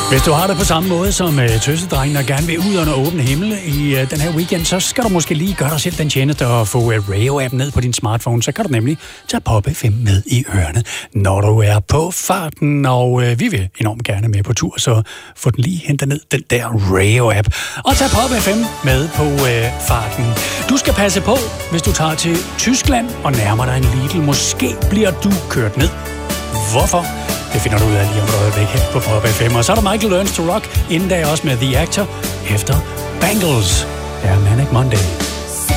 Hvis du har det på samme måde som tøsedrengen og gerne vil ud under åben himmel i den her weekend, så skal du måske lige gøre dig selv den tjeneste og få Radio-app ned på din smartphone. Så kan du nemlig tage Pop FM med i ørerne, når du er på farten. Og vi vil enormt gerne med på tur, så få den lige hentet ned, den der Radio-app. Og tag Pop FM med på farten. Du skal passe på, hvis du tager til Tyskland og nærmer dig en Lidl. Måske bliver du kørt ned. Hvorfor? Det finder du ud af lige om et øjeblik her på Pop FM. Og så er der Michael Learns to Rock, inden da også med The Actor, efter Bangles. Det er Manic Monday.